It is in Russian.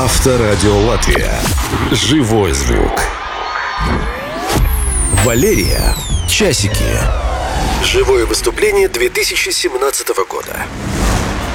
Авторадио Латвия. Живой звук. Валерия. Часики. Живое выступление 2017 года.